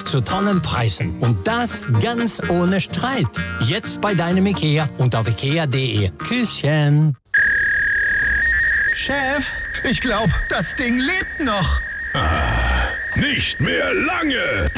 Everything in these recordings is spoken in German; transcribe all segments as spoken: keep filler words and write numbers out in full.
zu tollen Preisen. Und das ganz ohne Streit. Jetzt bei deinem Ikea und auf ikea punkt de. Küsschen. Chef, ich glaube, das Ding lebt noch. Ah, nicht mehr lange.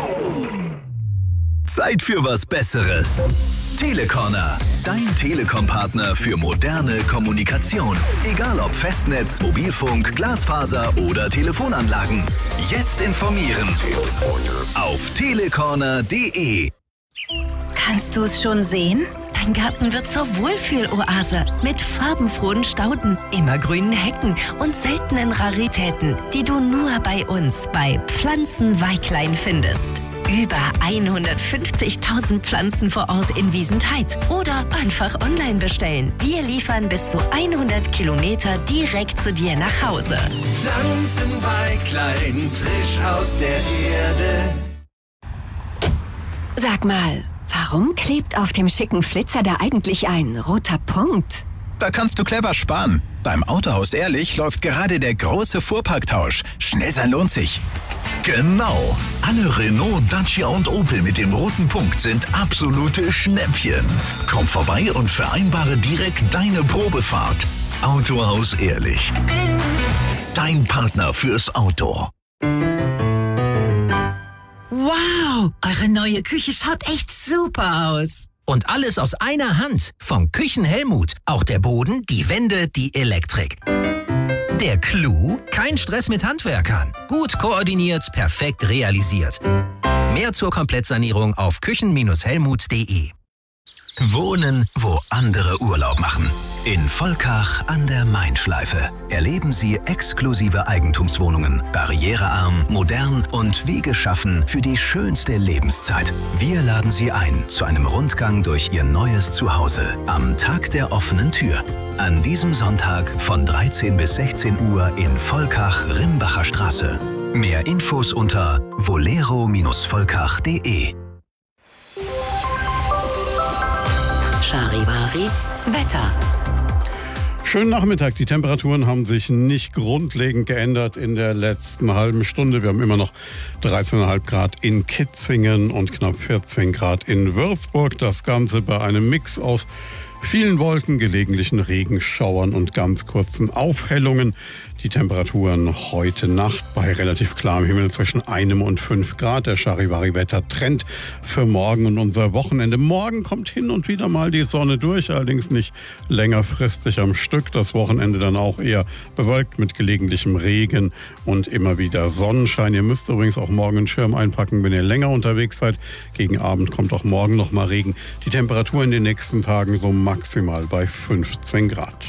Zeit für was Besseres. Telecorner, dein Telekom-Partner für moderne Kommunikation. Egal ob Festnetz, Mobilfunk, Glasfaser oder Telefonanlagen. Jetzt informieren auf telecorner punkt de. Kannst du es schon sehen? Dein Garten wird zur Wohlfühloase mit farbenfrohen Stauden, immergrünen Hecken und seltenen Raritäten, die du nur bei uns bei Pflanzenweiklein findest. Über hundertfünfzigtausend Pflanzen vor Ort in Wiesentheid. Oder einfach online bestellen. Wir liefern bis zu hundert Kilometer direkt zu dir nach Hause. Pflanzenweiklein, frisch aus der Erde. Sag mal, warum klebt auf dem schicken Flitzer da eigentlich ein roter Punkt? Da kannst du clever sparen. Beim Autohaus Ehrlich läuft gerade der große Fuhrparktausch. Schnell sein lohnt sich. Genau. Alle Renault, Dacia und Opel mit dem roten Punkt sind absolute Schnäppchen. Komm vorbei und vereinbare direkt deine Probefahrt. Autohaus Ehrlich. Dein Partner fürs Auto. Wow, eure neue Küche schaut echt super aus. Und alles aus einer Hand. Vom Küchenhelmut. Auch der Boden, die Wände, die Elektrik. Der Clou? Kein Stress mit Handwerkern. Gut koordiniert, perfekt realisiert. Mehr zur Komplettsanierung auf küchen helmut punkt de. Wohnen, wo andere Urlaub machen. In Volkach an der Main-Schleife erleben Sie exklusive Eigentumswohnungen, barrierearm, modern und wie geschaffen für die schönste Lebenszeit. Wir laden Sie ein zu einem Rundgang durch Ihr neues Zuhause am Tag der offenen Tür. An diesem Sonntag von dreizehn bis sechzehn Uhr in Volkach-Rimbacher Straße. Mehr Infos unter volero volkach punkt de. Charivari, Wetter. Schönen Nachmittag. Die Temperaturen haben sich nicht grundlegend geändert in der letzten halben Stunde. Wir haben immer noch dreizehn Komma fünf Grad in Kitzingen und knapp vierzehn Grad in Würzburg. Das Ganze bei einem Mix aus vielen Wolken, gelegentlichen Regenschauern und ganz kurzen Aufhellungen. Die Temperaturen heute Nacht bei relativ klarem Himmel zwischen einem und fünf Grad. Der Charivari-Wetter-Trend für morgen und unser Wochenende. Morgen kommt hin und wieder mal die Sonne durch, allerdings nicht längerfristig am Stück. Das Wochenende dann auch eher bewölkt mit gelegentlichem Regen und immer wieder Sonnenschein. Ihr müsst übrigens auch morgen einen Schirm einpacken, wenn ihr länger unterwegs seid. Gegen Abend kommt auch morgen noch mal Regen. Die Temperatur in den nächsten Tagen so maximal bei fünfzehn Grad.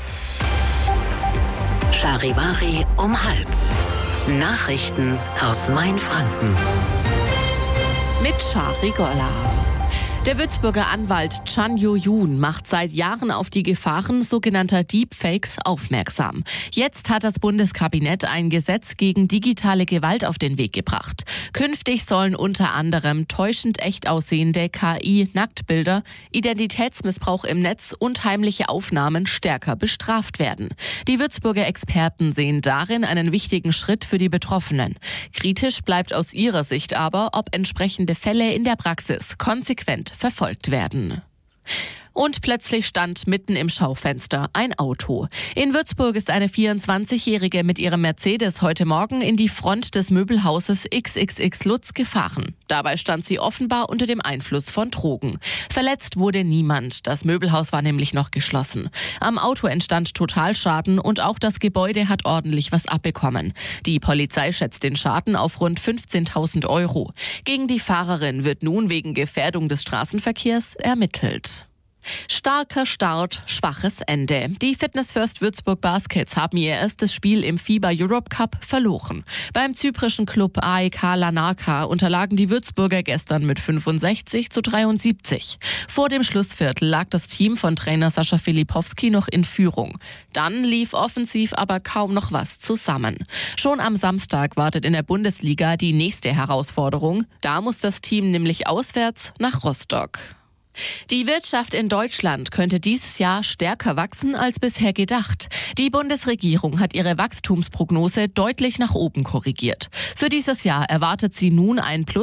Charivari um halb. Nachrichten aus Mainfranken. Mit Shari Golla. Der Würzburger Anwalt Chan Yo-Yoon macht seit Jahren auf die Gefahren sogenannter Deepfakes aufmerksam. Jetzt hat das Bundeskabinett ein Gesetz gegen digitale Gewalt auf den Weg gebracht. Künftig sollen unter anderem täuschend echt aussehende K I-Nacktbilder, Identitätsmissbrauch im Netz und heimliche Aufnahmen stärker bestraft werden. Die Würzburger Experten sehen darin einen wichtigen Schritt für die Betroffenen. Kritisch bleibt aus ihrer Sicht aber, ob entsprechende Fälle in der Praxis konsequent verfolgt werden. Und plötzlich stand mitten im Schaufenster ein Auto. In Würzburg ist eine vierundzwanzigjährige mit ihrem Mercedes heute Morgen in die Front des Möbelhauses X X X Lutz gefahren. Dabei stand sie offenbar unter dem Einfluss von Drogen. Verletzt wurde niemand. Das Möbelhaus war nämlich noch geschlossen. Am Auto entstand Totalschaden und auch das Gebäude hat ordentlich was abbekommen. Die Polizei schätzt den Schaden auf rund fünfzehntausend Euro. Gegen die Fahrerin wird nun wegen Gefährdung des Straßenverkehrs ermittelt. Starker Start, schwaches Ende. Die Fitness First Würzburg Baskets haben ihr erstes Spiel im FIBA Europe Cup verloren. Beim zyprischen Club A E K Larnaca unterlagen die Würzburger gestern mit fünfundsechzig zu dreiundsiebzig. Vor dem Schlussviertel lag das Team von Trainer Sascha Filipowski noch in Führung. Dann lief offensiv aber kaum noch was zusammen. Schon am Samstag wartet in der Bundesliga die nächste Herausforderung. Da muss das Team nämlich auswärts nach Rostock. Die Wirtschaft in Deutschland könnte dieses Jahr stärker wachsen als bisher gedacht. Die Bundesregierung hat ihre Wachstumsprognose deutlich nach oben korrigiert. Für dieses Jahr erwartet sie nun ein Plus